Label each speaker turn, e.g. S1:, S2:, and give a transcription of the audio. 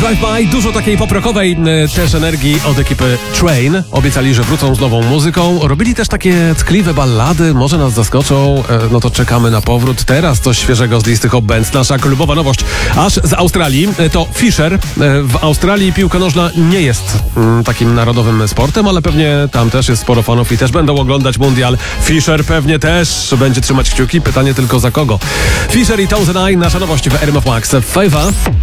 S1: Drive-by, dużo takiej poprokowej też energii od ekipy Train. Obiecali, że wrócą z nową muzyką. Robili też takie tkliwe ballady, może nas zaskoczą. No to czekamy na powrót. Teraz coś świeżego z listy Hot Bands. Nasza klubowa nowość aż z Australii. To Fisher. W Australii piłka nożna nie jest takim narodowym sportem, ale pewnie tam też jest sporo fanów i też będą oglądać mundial. Fisher pewnie też będzie trzymać kciuki. Pytanie tylko za kogo. Fisher i Thousand Eye, nasza nowość w RMF Max. Favor.